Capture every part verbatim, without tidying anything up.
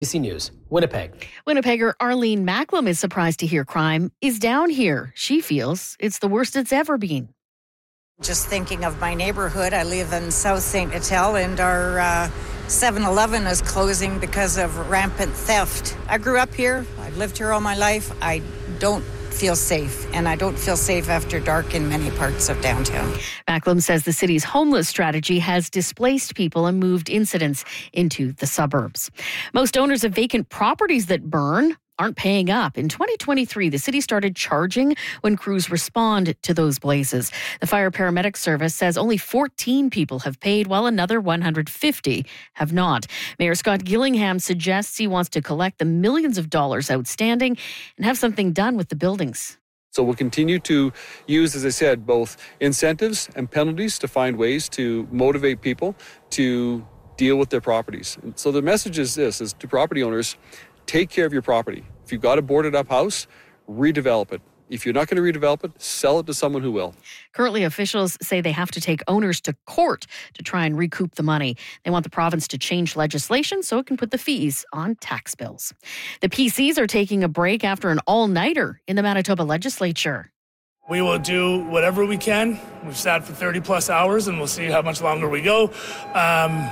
C B C News, Winnipeg. Winnipegger Arlene Macklem is surprised to hear crime is down here. She feels it's the worst it's ever been. Just thinking of my neighborhood, I live in South Saint Attell, and our uh, seven eleven is closing because of rampant theft. I grew up here. I've lived here all my life. I don't feel safe, and I don't feel safe after dark in many parts of downtown. Macklem says the city's homeless strategy has displaced people and moved incidents into the suburbs. Most owners of vacant properties that burn aren't paying up. In twenty twenty-three, the city started charging when crews respond to those blazes. The fire paramedic service says only fourteen people have paid, while another one hundred fifty have not. Mayor Scott Gillingham suggests he wants to collect the millions of dollars outstanding and have something done with the buildings. So we'll continue to use, as I said, both incentives and penalties to find ways to motivate people to deal with their properties. And so the message is this, is to property owners, take care of your property. If you've got a boarded up house, redevelop it. If you're not going to redevelop it, sell it to someone who will. Currently, officials say they have to take owners to court to try and recoup the money. They want the province to change legislation so it can put the fees on tax bills. The P Cs are taking a break after an all-nighter in the Manitoba legislature. We will do whatever we can. We've sat for thirty plus hours and we'll see how much longer we go. Um,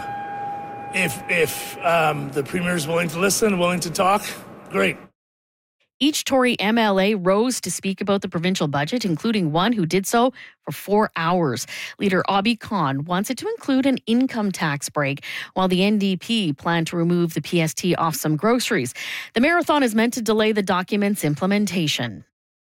if if um, the Premier is willing to listen, willing to talk, great. Each Tory M L A rose to speak about the provincial budget, including one who did so for four hours. Leader Obby Khan wants it to include an income tax break, while the N D P planned to remove the P S T off some groceries. The marathon is meant to delay the document's implementation.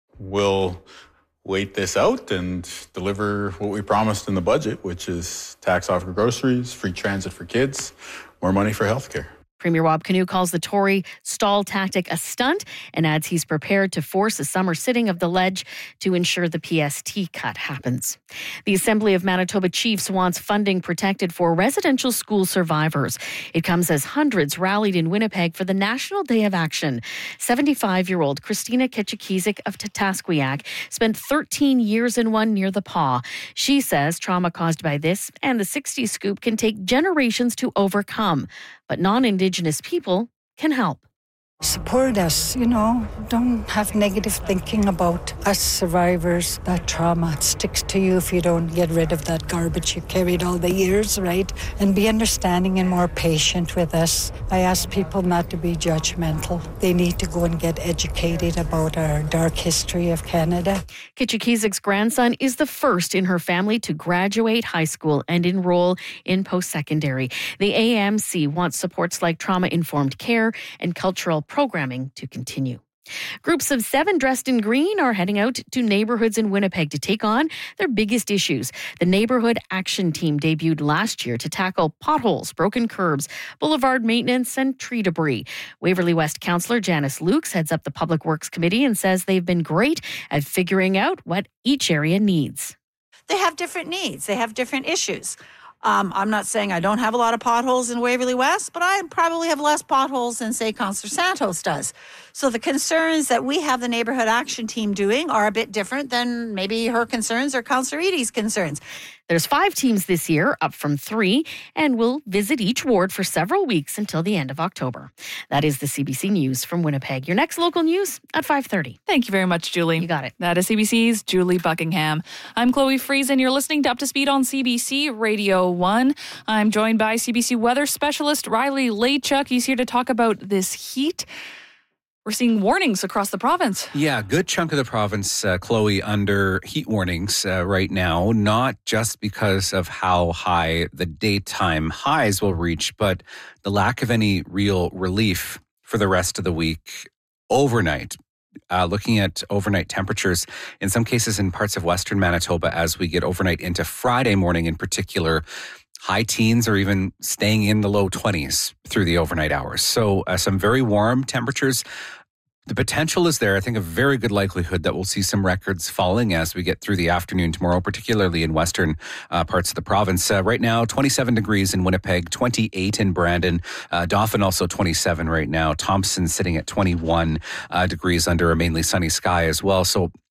We'll wait this out and deliver what we promised in the budget, which is tax off for groceries, free transit for kids, more money for healthcare. Premier Rob Canoe calls the Tory stall tactic a stunt and adds he's prepared to force a summer sitting of the Ledge to ensure the P S T cut happens. The Assembly of Manitoba Chiefs wants funding protected for residential school survivors. It comes as hundreds rallied in Winnipeg for the National Day of Action. seventy-five-year-old Christina Ketchikizik of Tatasquiac spent thirteen years in one near the Paw. She says trauma caused by this and the sixties scoop can take generations to overcome, but non-Indigenous people can help. Support us, you know, don't have negative thinking about us survivors. That trauma sticks to you if you don't get rid of that garbage you carried all the years, right? And be understanding and more patient with us. I ask people not to be judgmental. They need to go and get educated about our dark history of Canada. Ketchikizik's grandson is the first in her family to graduate high school and enroll in post-secondary. The A M C wants supports like trauma-informed care and cultural programming to continue. Groups of seven dressed in green are heading out to neighborhoods in Winnipeg to take on their biggest issues. The Neighborhood Action Team debuted last year to tackle potholes, broken curbs, boulevard maintenance, and tree debris. Waverley West Councillor Janice Lukes heads up the Public Works Committee and says they've been great at figuring out what each area needs. They have different needs. They have different issues. Um, I'm not saying I don't have a lot of potholes in Waverley West, but I probably have less potholes than, say, Councillor Santos does. So the concerns that we have the Neighbourhood Action Team doing are a bit different than maybe her concerns or Councillor Eadie's concerns. There's five teams this year, up from three, and we'll visit each ward for several weeks until the end of October. That is the C B C News from Winnipeg. Your next local news at five thirty. Thank you very much, Julie. You got it. That is C B C's Julie Buckingham. I'm Chloe Friesen. You're listening to Up to Speed on C B C Radio one. I'm joined by C B C weather specialist Riley Laychuk. He's here to talk about this heat. We're seeing warnings across the province. Yeah, good chunk of the province, uh, Chloe, under heat warnings uh, right now, not just because of how high the daytime highs will reach, but the lack of any real relief for the rest of the week overnight. Uh, looking at overnight temperatures, in some cases in parts of western Manitoba, as we get overnight into Friday morning in particular, high teens or even staying in the low twenties through the overnight hours. So uh, some very warm temperatures. The potential is there. I think a very good likelihood that we'll see some records falling as we get through the afternoon tomorrow, particularly in western uh, parts of the province. Uh, right now, twenty-seven degrees in Winnipeg, twenty-eight in Brandon. Uh, Dauphin also twenty-seven right now. Thompson sitting at twenty-one uh, degrees under a mainly sunny sky as well. So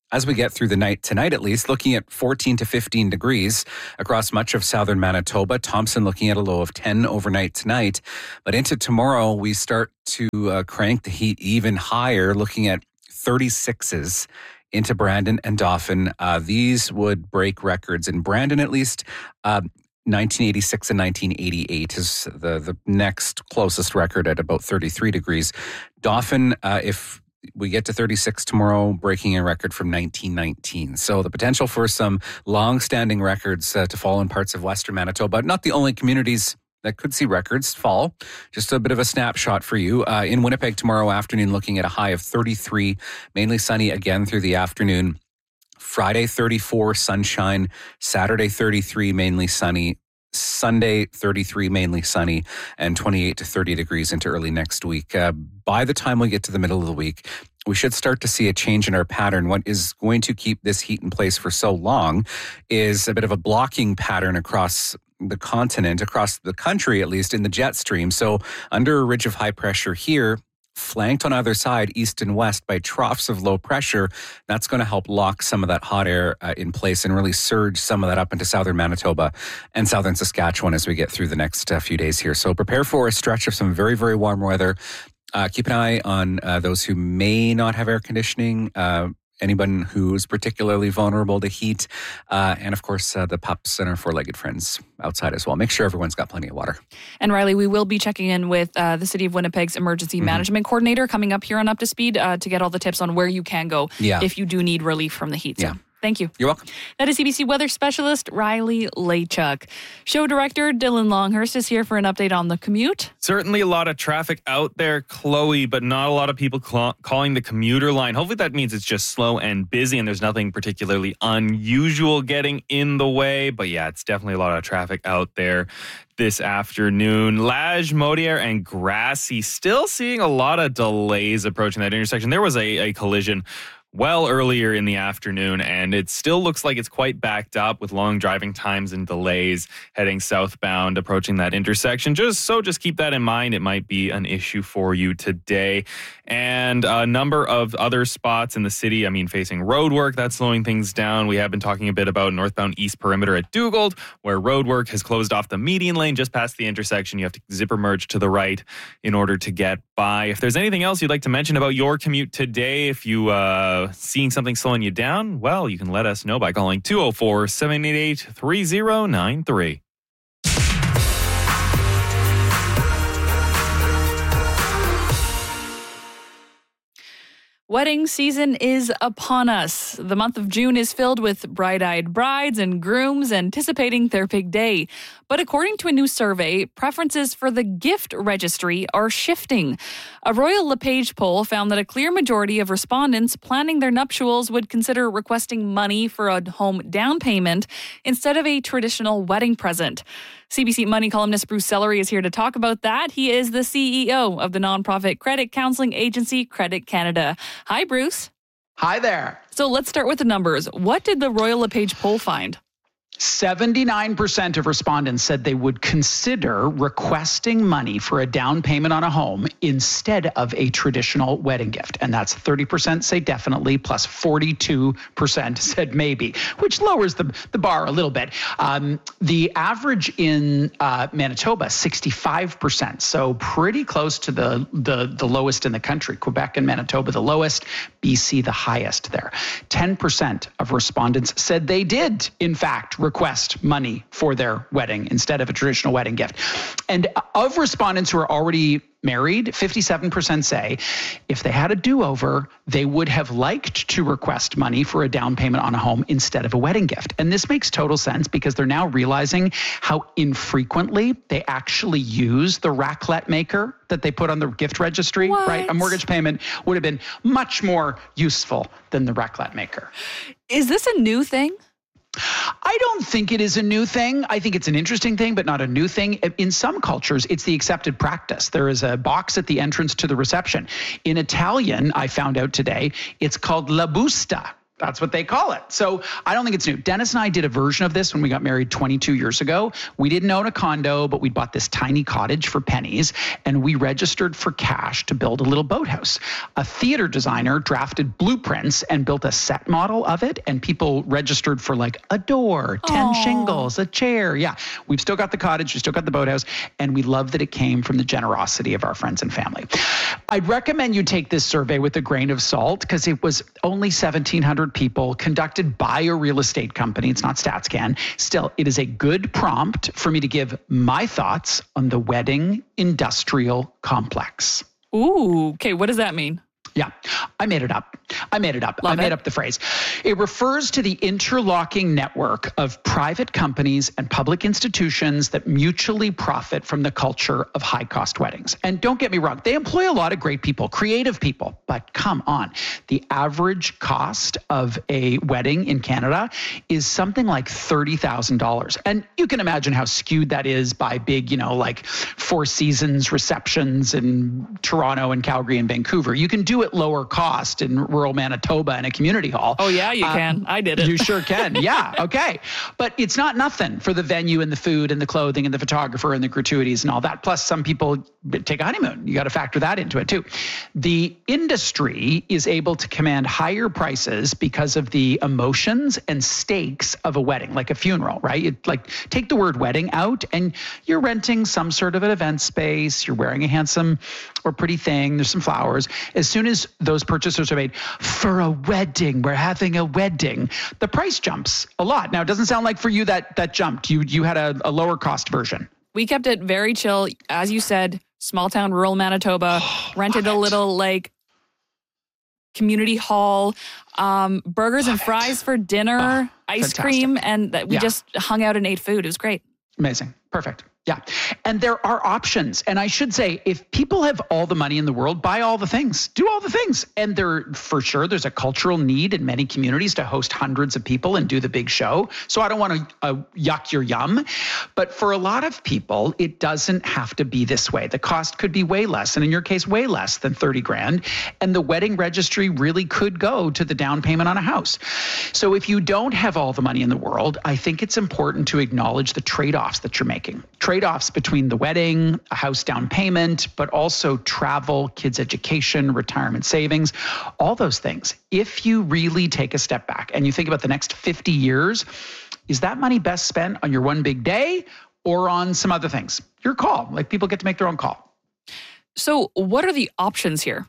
as we get through the night tonight, at least, looking at fourteen to fifteen degrees across much of southern Manitoba. Thompson looking at a low of ten overnight tonight. But into tomorrow, we start to uh, crank the heat even higher, looking at thirty-sixes into Brandon and Dauphin. Uh, these would break records. In Brandon, at least, uh, nineteen eighty-six and nineteen eighty-eight is the, the next closest record at about thirty-three degrees. Dauphin, uh, if we get to thirty-six tomorrow, breaking a record from nineteen nineteen. So the potential for some long-standing records uh, to fall in parts of Western Manitoba. Not the only communities that could see records fall. Just a bit of a snapshot for you. Uh, in Winnipeg tomorrow afternoon, looking at a high of thirty-three, mainly sunny again through the afternoon. Friday, thirty-four, sunshine. Saturday, thirty-three, mainly sunny. Sunday, thirty-three, mainly sunny, and twenty-eight to thirty degrees into early next week. Uh, by the time we get to the middle of the week, we should start to see a change in our pattern. What is going to keep this heat in place for so long is a bit of a blocking pattern across the continent, across the country, at least in the jet stream. So under a ridge of high pressure here, flanked on either side, east and west, by troughs of low pressure, that's going to help lock some of that hot air uh, in place and really surge some of that up into southern Manitoba and southern Saskatchewan as we get through the next uh, few days here. So prepare for a stretch of some very, very warm weather. Uh, keep an eye on uh, those who may not have air conditioning, uh, anyone who's particularly vulnerable to heat, uh, and of course uh, the pups and our four-legged friends outside as well. Make sure everyone's got plenty of water. And Riley, we will be checking in with uh, the City of Winnipeg's Emergency mm-hmm. Management Coordinator coming up here on Up to Speed uh, to get all the tips on where you can go yeah. if you do need relief from the heat. So. Yeah. Thank you. You're welcome. That is C B C weather specialist Riley Lachuk. Show director Dylan Longhurst is here for an update on the commute. Certainly a lot of traffic out there, Chloe, but not a lot of people cl- calling the commuter line. Hopefully that means it's just slow and busy and there's nothing particularly unusual getting in the way. But yeah, it's definitely a lot of traffic out there this afternoon. Lage, Modière, and Grassy still seeing a lot of delays approaching that intersection. There was a, a collision well earlier in the afternoon, and it still looks like it's quite backed up with long driving times and delays heading southbound approaching that intersection. Just so just keep that in mind. It might be an issue for you today. And a number of other spots in the city, I mean, facing road work, that's slowing things down. We have been talking a bit about northbound East Perimeter at Dugald, where road work has closed off the median lane just past the intersection. You have to zipper merge to the right in order to get by. If there's anything else you'd like to mention about your commute today, if you uh seeing something slowing you down, well, you can let us know by calling two oh four, seven eight eight, three oh nine three. Wedding season is upon us. The month of June is filled with bright-eyed brides and grooms anticipating their big day. But according to a new survey, preferences for the gift registry are shifting. A Royal LePage poll found that a clear majority of respondents planning their nuptials would consider requesting money for a home down payment instead of a traditional wedding present. C B C Money columnist Bruce Sellery is here to talk about that. He is the C E O of the nonprofit credit counseling agency Credit Canada. Hi, Bruce. Hi there. So let's start with the numbers. What did the Royal LePage poll find? seventy-nine percent of respondents said they would consider requesting money for a down payment on a home instead of a traditional wedding gift. And that's thirty percent say definitely, plus forty-two percent said maybe, which lowers the, the bar a little bit. Um, the average in uh, Manitoba, sixty-five percent. So pretty close to the, the, the lowest in the country. Quebec and Manitoba, the lowest. B C, the highest there. ten percent of respondents said they did, in fact, request money for their wedding instead of a traditional wedding gift. And of respondents who are already married, fifty-seven percent say if they had a do-over, they would have liked to request money for a down payment on a home instead of a wedding gift. And this makes total sense because they're now realizing how infrequently they actually use the raclette maker that they put on the gift registry, what? right? A mortgage payment would have been much more useful than the raclette maker. Is this a new thing? I don't think it is a new thing. I think it's an interesting thing, but not a new thing. In some cultures, it's the accepted practice. There is a box at the entrance to the reception. In Italian, I found out today, it's called la busta. That's what they call it. So I don't think it's new. Dennis and I did a version of this when we got married twenty-two years ago. We didn't own a condo, but we bought this tiny cottage for pennies, and we registered for cash to build a little boathouse. A theater designer drafted blueprints and built a set model of it, and people registered for like a door, ten Aww. shingles, a chair. Yeah, we've still got the cottage, we still got the boathouse, and we love that it came from the generosity of our friends and family. I'd recommend you take this survey with a grain of salt because it was only seventeen hundred people conducted by a real estate company. It's not StatsCan. Still, it is a good prompt for me to give my thoughts on the wedding industrial complex. Ooh, okay. What does that mean? Yeah, I made it up. I made it up. Love I made it. up the phrase. It refers to the interlocking network of private companies and public institutions that mutually profit from the culture of high-cost weddings. And don't get me wrong, they employ a lot of great people, creative people, but come on. The average cost of a wedding in Canada is something like thirty thousand dollars. And you can imagine how skewed that is by big, you know, like Four Seasons receptions in Toronto and Calgary and Vancouver. You can do it lower cost in rural Manitoba in a community hall. Oh, yeah, you Um, can. I did it. You sure can. Yeah. Okay. But it's not nothing for the venue and the food and the clothing and the photographer and the gratuities and all that. Plus, some people take a honeymoon. You got to factor that into it too. The industry is able to command higher prices because of the emotions and stakes of a wedding, like a funeral, right? It, like take the word wedding out and you're renting some sort of an event space. You're wearing a handsome or pretty thing. There's some flowers. As soon as those purchases are made for a wedding, we're having a wedding, the price jumps a lot. Now, it doesn't sound like for you that that jumped. You you had a, a lower cost version. We kept it very chill. As you said, small town, rural Manitoba, rented a little like community hall, um, burgers Love and it. fries for dinner, Oh, ice fantastic. cream, and that we Yeah. just hung out and ate food. It was great. Amazing. Perfect. Yeah. And there are options. And I should say, if people have all the money in the world, buy all the things, do all the things. And there, for sure, there's a cultural need in many communities to host hundreds of people and do the big show. So I don't want to uh, yuck your yum. But for a lot of people, it doesn't have to be this way. The cost could be way less. And in your case, way less than thirty grand. And the wedding registry really could go to the down payment on a house. So if you don't have all the money in the world, I think it's important to acknowledge the trade-offs that you're making. Trade-offs between the wedding, a house down payment, but also travel, kids' education, retirement savings, all those things. If you really take a step back and you think about the next fifty years, is that money best spent on your one big day or on some other things? Your call. Like people get to make their own call. So what are the options here?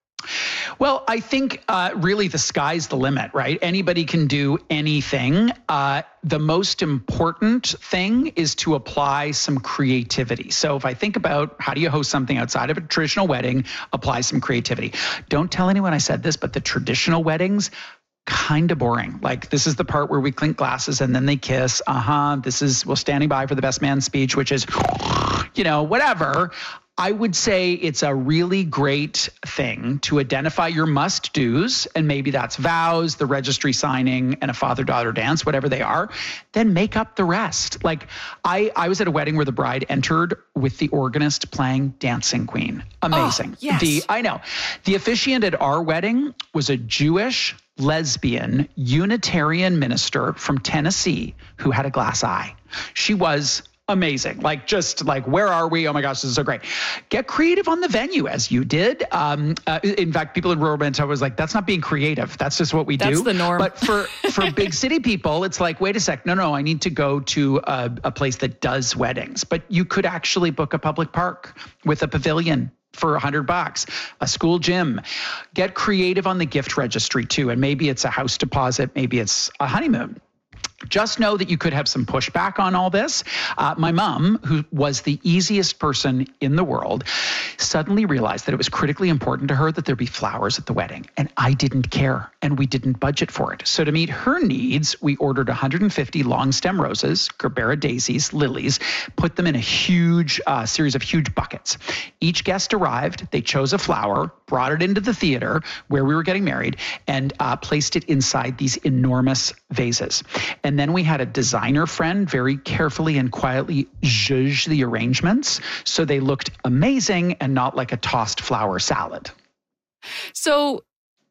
Well, I think uh, really the sky's the limit, right? Anybody can do anything. Uh, the most important thing is to apply some creativity. So if I think about how do you host something outside of a traditional wedding, apply some creativity. Don't tell anyone I said this, but the traditional weddings, kind of boring. Like this is the part where we clink glasses and then they kiss. Uh-huh. This is, well, standing by for the best man speech, which is, you know, whatever. I would say it's a really great thing to identify your must-dos, and maybe that's vows, the registry signing, and a father-daughter dance, whatever they are. Then make up the rest. Like I, I was at a wedding where the bride entered with the organist playing Dancing Queen. Amazing. Oh, yes. The I know. The officiant at our wedding was a Jewish lesbian Unitarian minister from Tennessee who had a glass eye. She was amazing. Like, just like, where are we? Oh my gosh, this is so great. Get creative on the venue as you did. Um, uh, in fact, people in rural Manitoba was like, that's not being creative. That's just what we That's do. the norm. But for, for big city people, it's like, wait a sec. No, no, I need to go to a, a place that does weddings. But you could actually book a public park with a pavilion for a hundred bucks, a school gym. Get creative on the gift registry too. And maybe it's a house deposit. Maybe it's a honeymoon. Just know that you could have some pushback on all this. Uh, my mom, who was the easiest person in the world, suddenly realized that it was critically important to her that there be flowers at the wedding. And I didn't care, and we didn't budget for it. So to meet her needs, we ordered one hundred fifty long stem roses, Gerbera daisies, lilies, put them in a huge uh, series of huge buckets. Each guest arrived, they chose a flower, brought it into the theater where we were getting married, and uh, placed it inside these enormous vases. And then we had a designer friend very carefully and quietly zhuzh the arrangements so they looked amazing and not like a tossed flower salad. So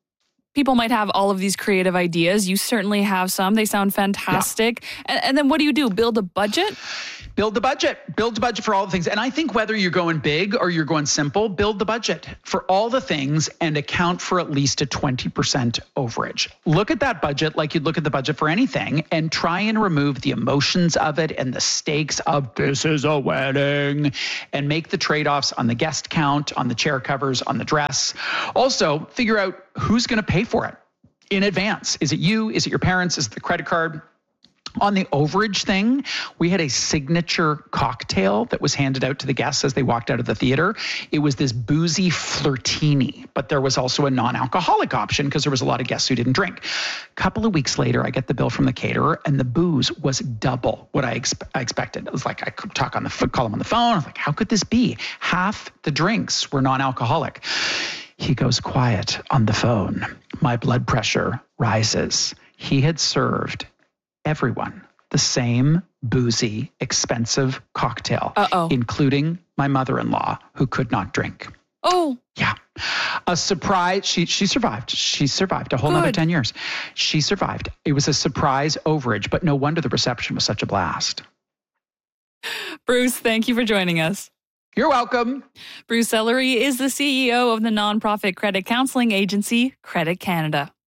people might have all of these creative ideas. You certainly have some. They sound fantastic. Yeah. And, and then what do you do? Build a budget? Build the budget. Build the budget for all the things. And I think whether you're going big or you're going simple, build the budget for all the things and account for at least a twenty percent overage. Look at that budget like you'd look at the budget for anything and try and remove the emotions of it and the stakes of this is a wedding and make the trade-offs on the guest count, on the chair covers, on the dress. Also, figure out who's going to pay for it in advance. Is it you? Is it your parents? Is it the credit card? On the overage thing, we had a signature cocktail that was handed out to the guests as they walked out of the theater. It was this boozy flirtini, but there was also a non-alcoholic option because there was a lot of guests who didn't drink. A couple of weeks later, I get the bill from the caterer, and the booze was double what I, expe- I expected. It was like I could talk on the call him on the phone. I was like, how could this be? Half the drinks were non-alcoholic. He goes quiet on the phone. My blood pressure rises. He had served everyone the same boozy, expensive cocktail, Uh-oh. including my mother-in-law, who could not drink. Oh. Yeah. A surprise. She she survived. She survived a whole Good. Another ten years. She survived. It was a surprise overage, but no wonder the reception was such a blast. Bruce, thank you for joining us. You're welcome. Bruce Ellery is the C E O of the nonprofit credit counseling agency, Credit Canada.